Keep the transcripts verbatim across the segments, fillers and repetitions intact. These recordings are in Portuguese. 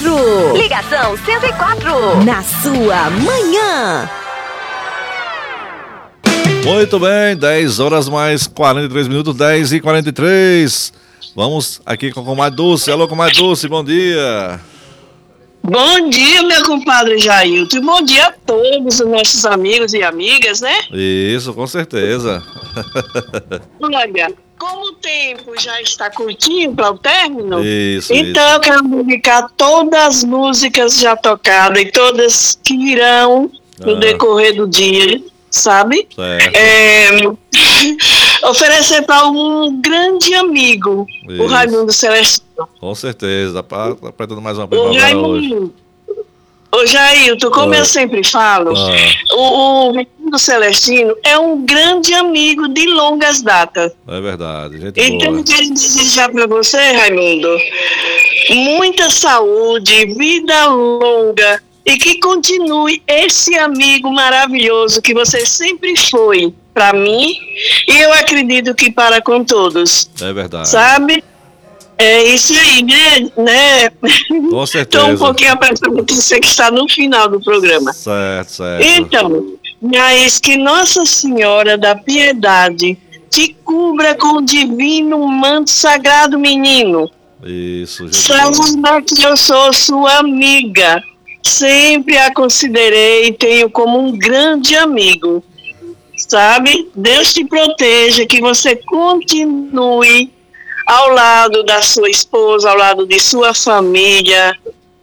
quatro. Ligação cento e quatro. Na sua manhã. Muito bem, dez horas mais quarenta e três minutos, dez e quarenta e três. Vamos aqui com a comadre Dulce. Alô, comadre Dulce, bom dia. Bom dia, meu compadre Jailton. E bom dia a todos os nossos amigos e amigas, né? Isso, com certeza. Olha, como o tempo já está curtinho para o término, isso, então isso. eu quero dedicar todas as músicas já tocadas e todas que irão no Ah. decorrer do dia, sabe? Certo. É, oferecer para um grande amigo, Isso. o Raimundo Celestino. Com certeza, tá apertando mais uma Ô primavera hoje. Raimundo, ô Jailton, como Oi. eu sempre falo, Ah. o, o Raimundo Celestino é um grande amigo de longas datas. É verdade, gente Então, boa. eu quero desejar para você, Raimundo, muita saúde, vida longa e que continue esse amigo maravilhoso que você sempre foi para mim e eu acredito que para com todos, É verdade. sabe? É isso aí, né? né? Com Estou um certeza. pouquinho apressado porque você que está no final do programa. Certo, certo. Então, mas que Nossa Senhora da Piedade te cubra com o divino manto sagrado, menino. Isso, gente boa. Saiba que eu sou sua amiga. Sempre a considerei e tenho como um grande amigo. Sabe? Deus te proteja, que você continue ao lado da sua esposa, ao lado de sua família,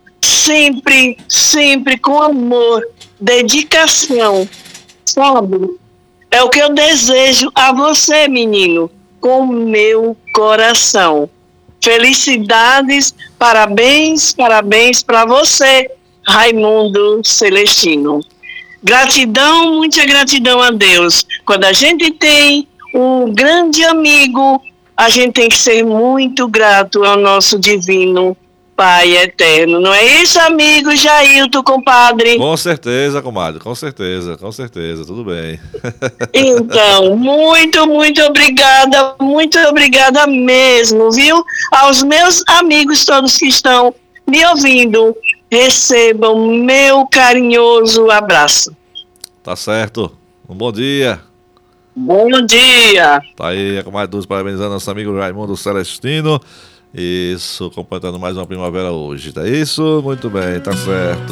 sempre, sempre com amor, dedicação, sabe? É o que eu desejo a você, menino, com o meu coração. Felicidades, parabéns, parabéns para você, Raimundo Celestino. Gratidão, muita gratidão a Deus. Quando a gente tem um grande amigo, a gente tem que ser muito grato ao nosso divino Pai eterno. Não é isso, amigo Jailton, compadre? Com certeza, comadre, com certeza, com certeza, tudo bem. Então, muito, muito obrigada, muito obrigada mesmo, viu? Aos meus amigos todos que estão me ouvindo, recebam meu carinhoso abraço. Tá certo. Um bom dia. Bom dia. Tá aí a comadre Dulce parabenizando nosso amigo Raimundo Celestino. Isso, completando mais uma primavera hoje, tá isso? Muito bem, tá certo.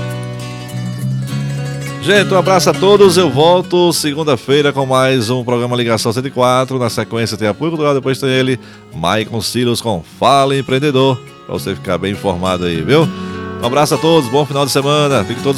Gente, um abraço a todos. Eu volto segunda-feira com mais um programa Ligação cento e quatro. Na sequência tem Apoio Cultural, depois tem ele, Maicon Silos com Fala Empreendedor, pra você ficar bem informado aí, viu? Um abraço a todos, bom final de semana. Fiquem todos